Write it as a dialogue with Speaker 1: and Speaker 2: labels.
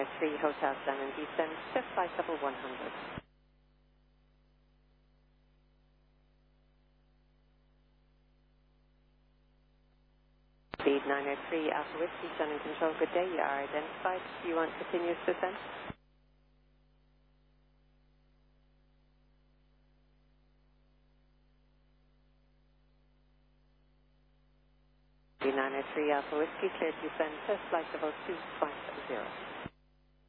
Speaker 1: 903 Hotel Sun and descend to flight level 100. Speed 903 Alpha Whiskey, Sun and Control, good day. You are identified. Do you want continuous descent? Speed 903 Alpha Whiskey, cleared descent to flight level 250.